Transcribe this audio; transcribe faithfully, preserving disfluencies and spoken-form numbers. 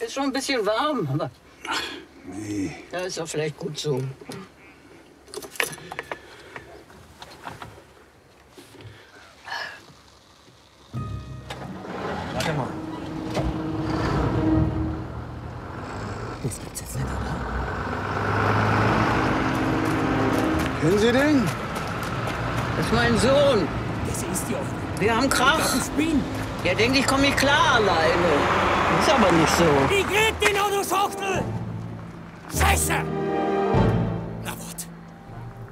ist schon ein bisschen warm, aber... Ach, nee. Ja, ist doch vielleicht gut so. Warte mal. Das gibt's jetzt nicht, oder? Kennen Sie den? Das ist mein Sohn. Das ist die Offene. Wir haben Krach. Das ist Spin. Der denkt, ich komme nicht klar alleine. Ist aber nicht so. Ich red den Auto, Schachtel! Scheiße!